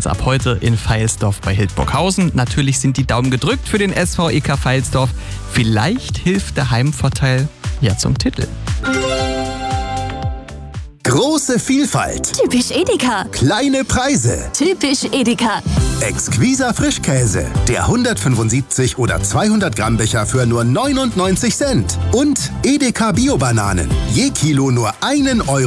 jetzt ab heute in Veilsdorf bei Hildburghausen. Natürlich sind die Daumen gedrückt für den SVEK Veilsdorf. Vielleicht hilft der Heimvorteil ja zum Titel. Große Vielfalt. Typisch Edeka. Kleine Preise. Typisch Edeka. Exquiser Frischkäse. Der 175 oder 200 Gramm Becher für nur 99 Cent. Und Edeka Bio-Bananen. Je Kilo nur 1 Euro.